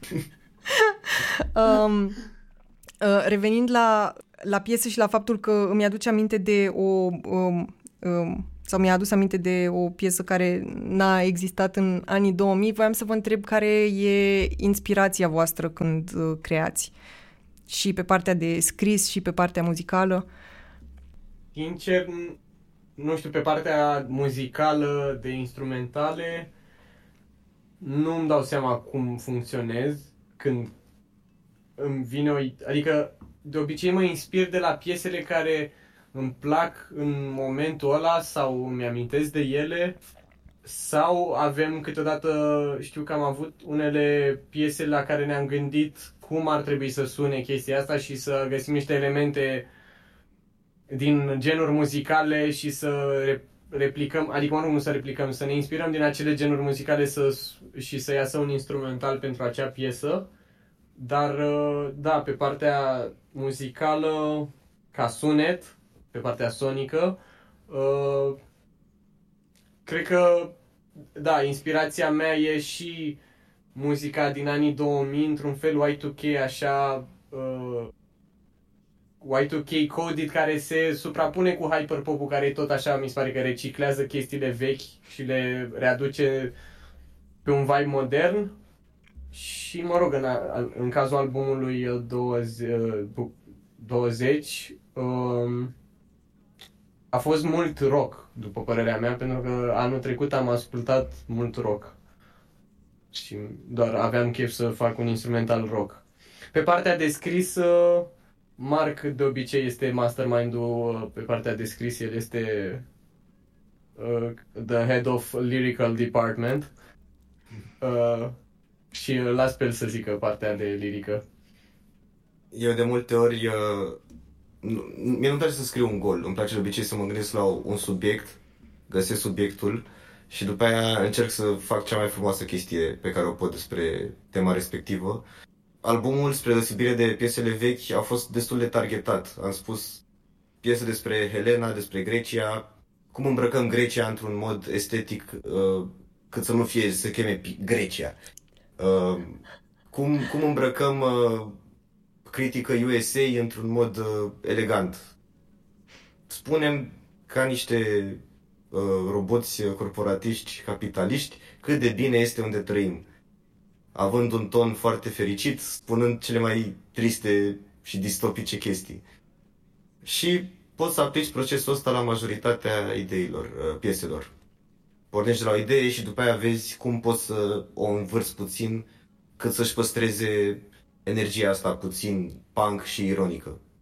Revenind la piesă și la faptul că îmi aduce aminte de sau mi-a adus aminte de o piesă care n-a existat în anii 2000, voiam să vă întreb care e inspirația voastră când creați? Și pe partea de scris și pe partea muzicală? Sincer, nu știu, pe partea muzicală de instrumentale nu îmi dau seama cum funcționez când îmi vine adică de obicei mă inspir de la piesele care îmi plac în momentul ăla sau îmi amintesc de ele, sau avem câteodată, știu că am avut unele piese la care ne-am gândit cum ar trebui să sune chestia asta și să găsim niște elemente din genuri muzicale și să replicăm, adică mă rog, nu să replicăm, să ne inspirăm din acele genuri muzicale și să iasă un instrumental pentru acea piesă. Dar, da, pe partea muzicală, ca sunet, pe partea sonică, cred că, da, inspirația mea e și muzica din anii 2000, într-un fel Y2K, așa, Y2K coded, care se suprapune cu hyperpop-ul, care e tot așa, mi se pare că reciclează chestiile vechi și le readuce pe un vibe modern. Și, mă rog, în cazul albumului 20, a fost mult rock, după părerea mea, pentru că anul trecut am ascultat mult rock. Și doar aveam chef să fac un instrumental rock. Pe partea de scris, Mark de obicei este mastermind-ul pe partea de scris, el este the head of lyrical department. Și îl las pe el să zică partea de lirică. Eu de multe ori, mie nu-mi place să scriu un gol, îmi place de obicei să mă gândesc la un subiect, găsesc subiectul și după aia încerc să fac cea mai frumoasă chestie pe care o pot despre tema respectivă. Albumul, spre deosebire de piesele vechi, a fost destul de targetat. Am spus piese despre Helena, despre Grecia, cum îmbrăcăm Grecia într-un mod estetic cât să nu fie, să cheme Grecia. Cum îmbrăcăm critică USA într-un mod elegant. Spunem ca niște roboți corporatiști, capitaliști, cât de bine este unde trăim. Având un ton foarte fericit, spunând cele mai triste și distopice chestii. Și poți să aplici procesul ăsta la majoritatea ideilor, pieselor. Pornești de la o idee și după aia vezi cum poți să o învârți puțin cât să-și păstreze energia asta puțin punk și ironică.